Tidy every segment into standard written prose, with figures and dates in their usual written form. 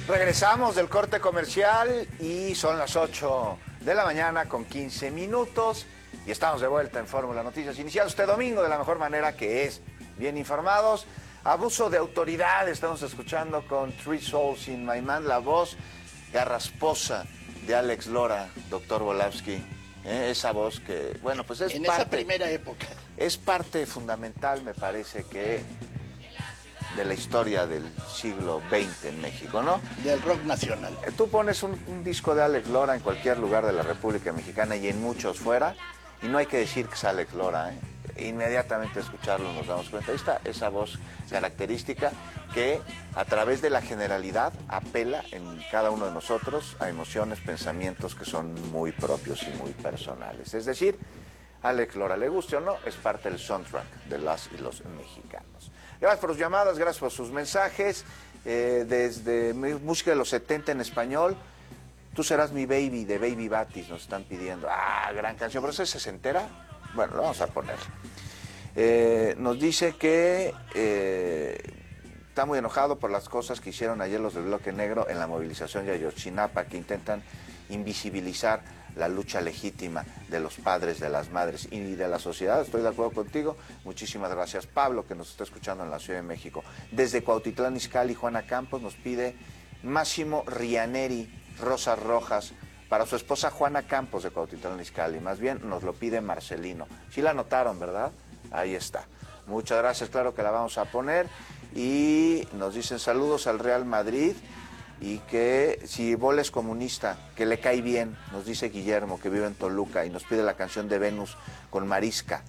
Regresamos del corte comercial y son las 8 de la mañana con 15 minutos y estamos de vuelta en Fórmula Noticias. Iniciado este domingo de la mejor manera, que es bien informados. Abuso de autoridad, estamos escuchando con Three Souls in My Mind, la voz garrasposa de Alex Lora, doctor Volavsky. Esa voz que, bueno, pues es en parte, esa primera época. Es parte fundamental, me parece, que de la historia del siglo XX en México, ¿no? Del rock nacional. Tú pones un disco de Alex Lora en cualquier lugar de la República Mexicana y en muchos fuera, y no hay que decir que es Alex Lora, ¿eh? Inmediatamente escucharlo nos damos cuenta. Ahí está esa voz característica que a través de la generalidad apela en cada uno de nosotros a emociones, pensamientos que son muy propios y muy personales. Es decir, Alex Lora, le guste o no, es parte del soundtrack de las y los mexicanos. Gracias por sus llamadas, gracias por sus mensajes. Desde música de los 70 en español, Tú serás mi baby, de Baby Batis, nos están pidiendo. Gran canción, pero ¿esa se entera? Bueno, lo vamos a poner. Nos dice que está muy enojado por las cosas que hicieron ayer los del Bloque Negro en la movilización de Ayotzinapa, que intentan invisibilizar la lucha legítima de los padres, de las madres y de la sociedad. Estoy de acuerdo contigo. Muchísimas gracias. Pablo, que nos está escuchando en la Ciudad de México. Desde Cuautitlán Izcalli, Juana Campos nos pide Máximo Rianeri, Rosas Rojas, para su esposa Juana Campos de Cuautitlán Izcalli. Más bien nos lo pide Marcelino. Sí la anotaron, ¿verdad? Ahí está. Muchas gracias, claro que la vamos a poner. Y nos dicen saludos al Real Madrid y que si Bola es comunista, que le cae bien, nos dice Guillermo, que vive en Toluca, y nos pide la canción de Venus con Marisca.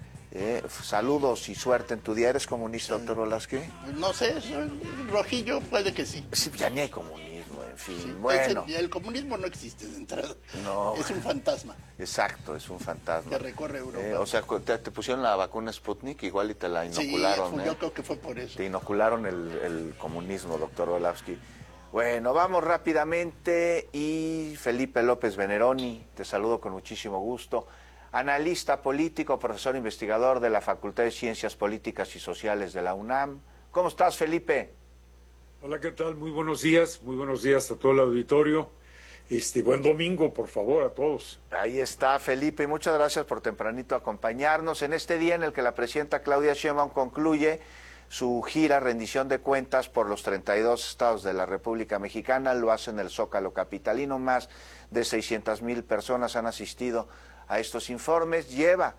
Saludos y suerte en tu día. ¿Eres comunista, doctor Volavsky? No sé, rojillo puede que sí. Sí, ya ni hay comunismo, en fin. Sí, bueno. el comunismo no existe de entrada. No. Es un fantasma. Exacto, es un fantasma. Que recorre Europa. O sea, te pusieron la vacuna Sputnik, igual y te la inocularon. Sí, yo creo que fue por eso. Te inocularon el comunismo, doctor Volavsky. Bueno, vamos rápidamente. Y Felipe López Veneroni, te saludo con muchísimo gusto. Analista político, profesor investigador de la Facultad de Ciencias Políticas y Sociales de la UNAM. ¿Cómo estás, Felipe? Hola, ¿qué tal? Muy buenos días a todo el auditorio. Buen domingo, por favor, a todos. Ahí está, Felipe, y muchas gracias por tempranito acompañarnos en este día en el que la presidenta Claudia Sheinbaum concluye su gira rendición de cuentas por los 32 estados de la República Mexicana. Lo hace en el Zócalo capitalino. Más de 600,000 personas han asistido a estos informes. Lleva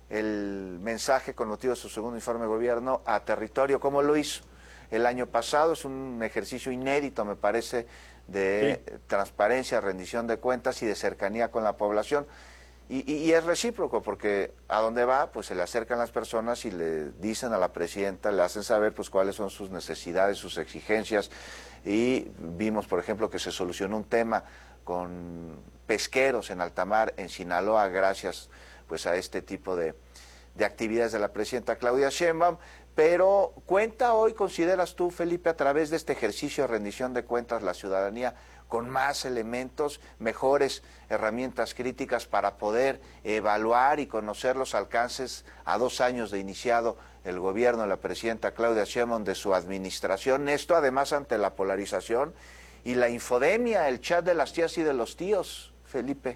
el mensaje con motivo de su segundo informe de gobierno a territorio, como lo hizo el año pasado. Es un ejercicio inédito, me parece, de transparencia, rendición de cuentas y de cercanía con la población. Y es recíproco, porque a donde va, pues se le acercan las personas y le dicen a la presidenta, le hacen saber pues cuáles son sus necesidades, sus exigencias. Y vimos, por ejemplo, que se solucionó un tema con pesqueros en alta mar en Sinaloa, gracias pues a este tipo de actividades de la presidenta Claudia Sheinbaum. Pero cuenta hoy, consideras tú, Felipe, a través de este ejercicio de rendición de cuentas, la ciudadanía con más elementos, mejores herramientas críticas para poder evaluar y conocer los alcances a 2 años de iniciado el gobierno de la presidenta Claudia Sheinbaum de su administración. Esto además ante la polarización y la infodemia, el chat de las tías y de los tíos, Felipe.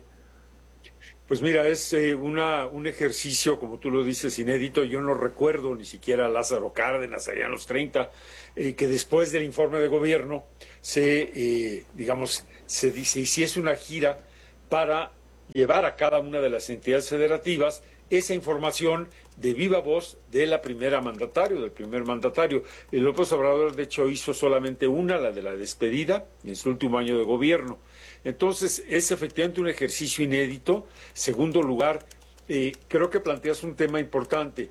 Pues mira, es un ejercicio, como tú lo dices, inédito. Yo no recuerdo ni siquiera a Lázaro Cárdenas allá en los 30, que después del informe de gobierno se hiciese una gira para llevar a cada una de las entidades federativas esa información de viva voz de la primera mandatario, del primer mandatario. El López Obrador, de hecho, hizo solamente una, la de la despedida, en su último año de gobierno. Entonces, es efectivamente un ejercicio inédito. Segundo lugar, creo que planteas un tema importante.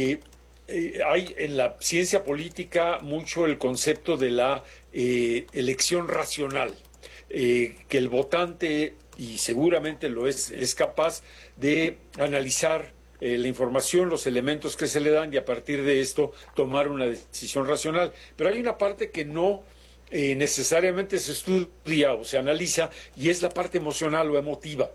Hay en la ciencia política mucho el concepto de la elección racional, que el votante, y seguramente lo es capaz de analizar la información, los elementos que se le dan y a partir de esto tomar una decisión racional. Pero hay una parte que no necesariamente se estudia o se analiza, y es la parte emocional o emotiva.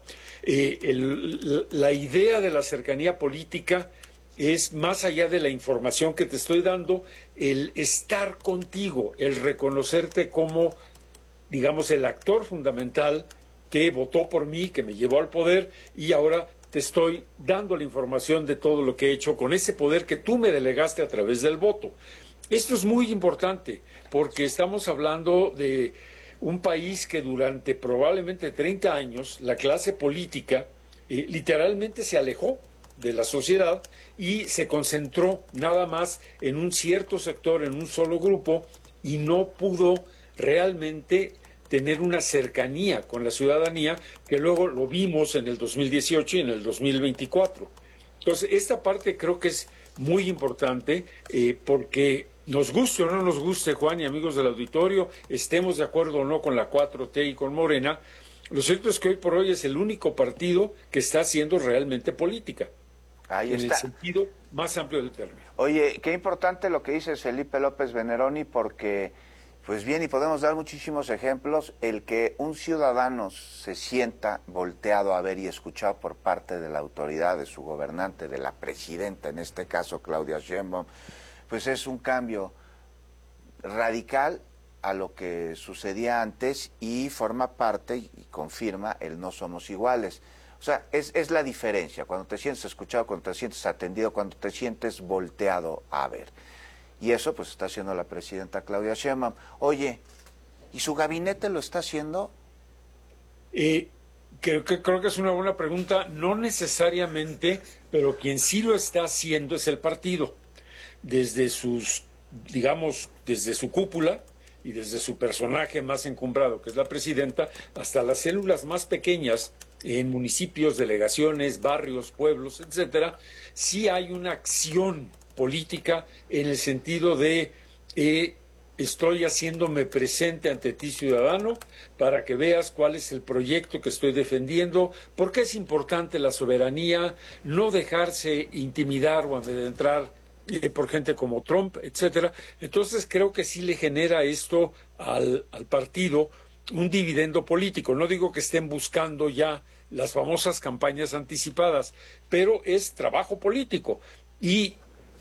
La idea de la cercanía política es, más allá de la información que te estoy dando, el estar contigo, el reconocerte como digamos, el actor fundamental que votó por mí, que me llevó al poder, y ahora te estoy dando la información de todo lo que he hecho con ese poder que tú me delegaste a través del voto. Esto es muy importante porque estamos hablando de un país que durante probablemente 30 años la clase política literalmente se alejó de la sociedad y se concentró nada más en un cierto sector, en un solo grupo, y no pudo realmente tener una cercanía con la ciudadanía, que luego lo vimos en el 2018 y en el 2024. Entonces, esta parte creo que es muy importante porque nos guste o no nos guste, Juan y amigos del auditorio, estemos de acuerdo o no con la 4T y con Morena, lo cierto es que hoy por hoy es el único partido que está haciendo realmente política. Ahí en está. el sentido más amplio del término. Oye, qué importante lo que dices, Felipe López Veneroni, porque, pues bien, y podemos dar muchísimos ejemplos, el que un ciudadano se sienta volteado a ver y escuchado por parte de la autoridad, de su gobernante, de la presidenta, en este caso Claudia Sheinbaum, pues es un cambio radical a lo que sucedía antes y forma parte y confirma el no somos iguales. O sea, es la diferencia, cuando te sientes escuchado, cuando te sientes atendido, cuando te sientes volteado a ver. Y eso pues está haciendo la presidenta Claudia Sheinbaum. Oye, ¿y su gabinete lo está haciendo? Creo que es una buena pregunta. No necesariamente, pero quien sí lo está haciendo es el partido. Desde sus, digamos, desde su cúpula y desde su personaje más encumbrado, que es la presidenta, hasta las células más pequeñas en municipios, delegaciones, barrios, pueblos, etcétera, sí hay una acción política en el sentido de estoy haciéndome presente ante ti, ciudadano, para que veas cuál es el proyecto que estoy defendiendo, por qué es importante la soberanía, no dejarse intimidar o amedrentar por gente como Trump, etcétera. Entonces creo que sí le genera esto al partido un dividendo político. No digo que estén buscando ya las famosas campañas anticipadas, pero es trabajo político. Y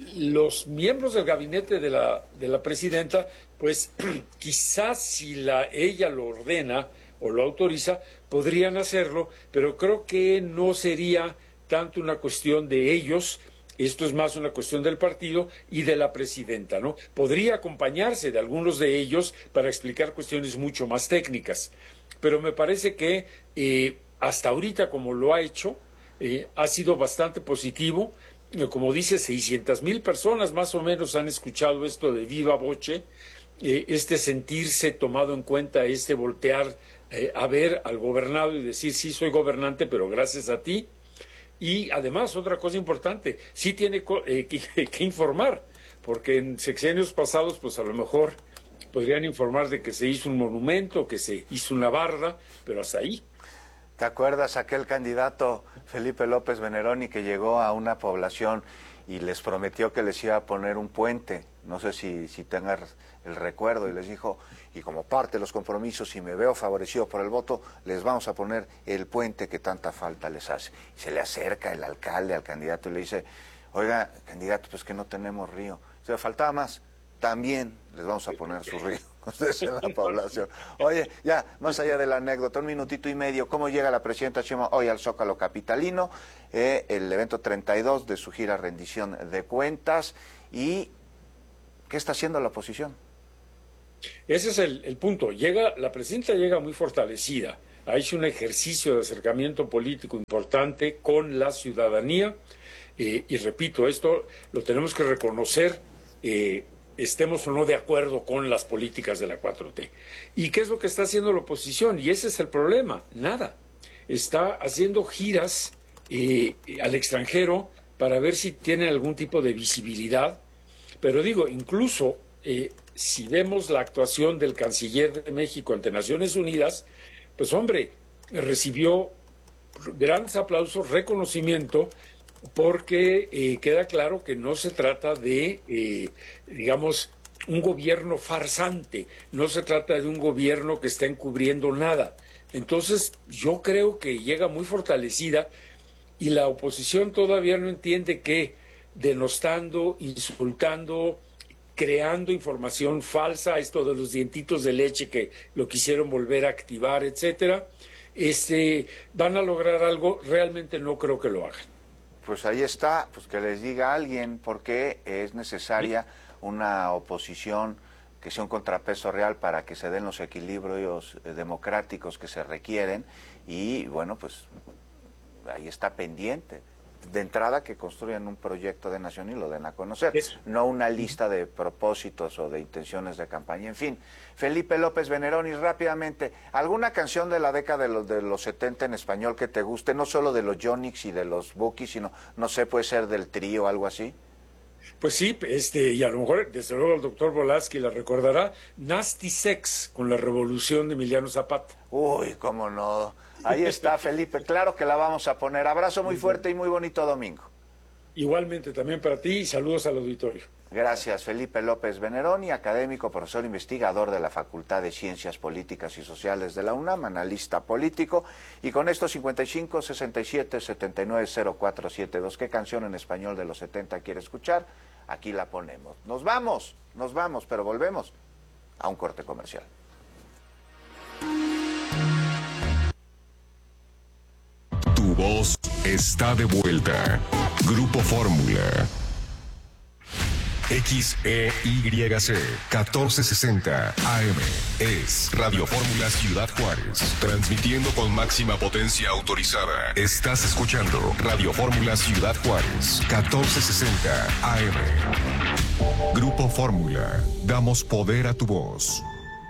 los miembros del gabinete de la presidenta, pues quizás si ella lo ordena o lo autoriza, podrían hacerlo, pero creo que no sería tanto una cuestión de ellos. Esto es más una cuestión del partido y de la presidenta, ¿no? Podría acompañarse de algunos de ellos para explicar cuestiones mucho más técnicas, pero me parece que hasta ahorita, como lo ha hecho, ha sido bastante positivo. Como dice, 600,000 personas más o menos han escuchado esto de viva voce, este sentirse tomado en cuenta, este voltear a ver al gobernado y decir, sí, soy gobernante, pero gracias a ti. Y además, otra cosa importante, sí tiene que informar, porque en sexenios pasados, pues a lo mejor podrían informar de que se hizo un monumento, que se hizo una barda, pero hasta ahí. ¿Te acuerdas aquel candidato Felipe López Veneroni que llegó a una población y les prometió que les iba a poner un puente? No sé si tengas el recuerdo, y les dijo, y como parte de los compromisos, si me veo favorecido por el voto, les vamos a poner el puente que tanta falta les hace. Y se le acerca el alcalde al candidato y le dice, oiga, candidato, pues que no tenemos río. Se le faltaba más, también les vamos a poner su río, ustedes en la población. Oye, ya, más allá de la anécdota, un minutito y medio, ¿cómo llega la presidenta Sheinbaum hoy al Zócalo capitalino? El evento 32 de su gira rendición de cuentas, y ¿qué está haciendo la oposición? Ese es el punto. La presidenta llega muy fortalecida. Ha hecho un ejercicio de acercamiento político importante con la ciudadanía. Y repito, esto lo tenemos que reconocer, estemos o no de acuerdo con las políticas de la 4T. ¿Y qué es lo que está haciendo la oposición? Y ese es el problema. Nada. Está haciendo giras al extranjero para ver si tiene algún tipo de visibilidad. Pero digo, incluso si vemos la actuación del canciller de México ante Naciones Unidas, pues hombre, recibió grandes aplausos, reconocimiento, porque queda claro que no se trata de, digamos, un gobierno farsante, no se trata de un gobierno que está encubriendo nada. Entonces, yo creo que llega muy fortalecida y la oposición todavía no entiende que denostando, insultando, creando información falsa, esto de los dientitos de leche que lo quisieron volver a activar, etcétera, van a lograr algo. Realmente no creo que lo hagan. Pues ahí está, pues que les diga a alguien por qué es necesaria una oposición que sea un contrapeso real para que se den los equilibrios democráticos que se requieren, y bueno, pues ahí está pendiente. De entrada, que construyan un proyecto de nación y lo den a conocer, no una lista de propósitos o de intenciones de campaña. En fin, Felipe López Veneroni, rápidamente, ¿alguna canción de la década de los 70 en español que te guste? No solo de los Yonix y de los Bukis, sino, no sé, puede ser del Trío o algo así. Pues sí, y a lo mejor, desde luego, el doctor Volaski la recordará, Nasty Sex, con la revolución de Emiliano Zapata. Uy, cómo no. Ahí está, Felipe, claro que la vamos a poner. Abrazo muy fuerte y muy bonito domingo. Igualmente, también para ti, y saludos al auditorio. Gracias, Felipe López Veneroni, académico, profesor investigador de la Facultad de Ciencias Políticas y Sociales de la UNAM, analista político. Y con esto, 55 67 79 0472. ¿Qué canción en español de los 70 quiere escuchar? Aquí la ponemos. Nos vamos, pero volvemos a un corte comercial. Tu voz está de vuelta. Grupo Fórmula. XEYC 1460 AM es Radio Fórmula Ciudad Juárez, transmitiendo con máxima potencia autorizada. Estás escuchando Radio Fórmula Ciudad Juárez 1460 AM. Grupo Fórmula, damos poder a tu voz.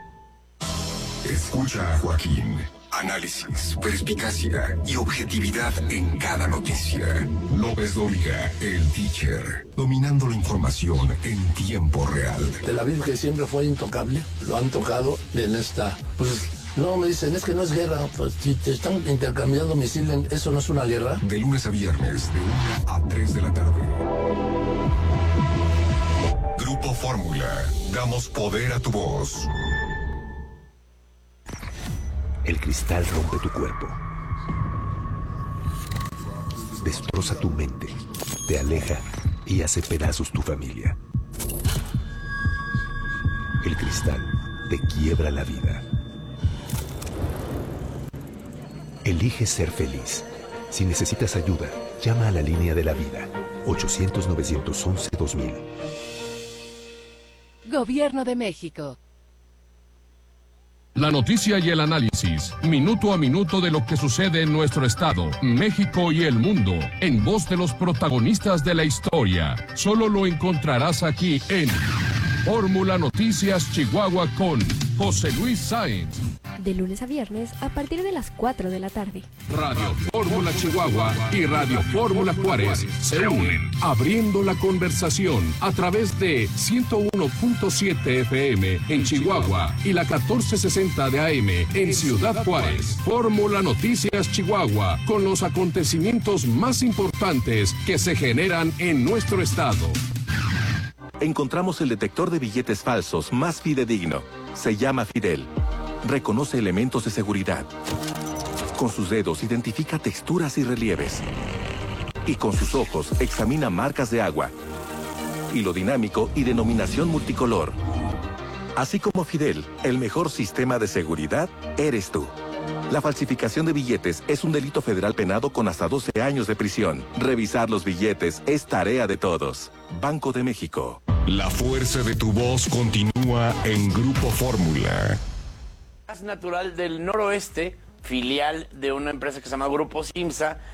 Escucha a Joaquín. Análisis, perspicacia y objetividad en cada noticia. López Dóriga, el teacher, dominando la información en tiempo real. Tel Aviv, que siempre fue intocable, lo han tocado en esta... Pues no, me dicen, es que no es guerra. Pues si te están intercambiando misiles, ¿eso no es una guerra? De lunes a viernes, de 1 a 3 de la tarde. Grupo Fórmula, damos poder a tu voz. El cristal rompe tu cuerpo, destroza tu mente, te aleja y hace pedazos tu familia. El cristal te quiebra la vida. Elige ser feliz. Si necesitas ayuda, llama a la línea de la vida, 800-911-2000. Gobierno de México. La noticia y el análisis, minuto a minuto de lo que sucede en nuestro estado, México y el mundo, en voz de los protagonistas de la historia. Solo lo encontrarás aquí en Fórmula Noticias Chihuahua con José Luis Sáenz. De lunes a viernes a partir de las 4 de la tarde. Radio Fórmula Chihuahua y Radio Fórmula Juárez se unen, abriendo la conversación a través de 101.7 FM en Chihuahua y la 1460 de AM en Ciudad Juárez. Fórmula Noticias Chihuahua, con los acontecimientos más importantes que se generan en nuestro estado. Encontramos el detector de billetes falsos más fidedigno. Se llama Fidel. Reconoce elementos de seguridad. Con sus dedos identifica texturas y relieves. Y con sus ojos examina marcas de agua, hilo dinámico y denominación multicolor. Así como Fidel, el mejor sistema de seguridad eres tú. La falsificación de billetes es un delito federal penado con hasta 12 años de prisión. Revisar los billetes es tarea de todos. Banco de México. La fuerza de tu voz continúa en Grupo Fórmula. Gas natural del noroeste, filial de una empresa que se llama Grupo Simsa,